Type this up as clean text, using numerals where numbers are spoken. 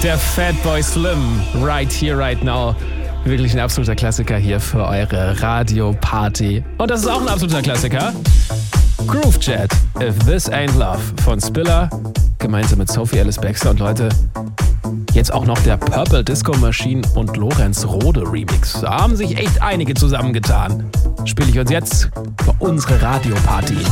Der Fatboy Slim, Right Here, Right Now. Wirklich ein absoluter Klassiker hier für eure Radio-Party. Und das ist auch ein absoluter Klassiker. Groove Jet, If This Ain't Love von Spiller, gemeinsam mit Sophie Ellis Bextor. Und Leute, jetzt auch noch der Purple Disco Machine und Lorenz Rode Remix. Da haben sich echt einige zusammengetan. Spiele ich uns jetzt für unsere Radio-Party.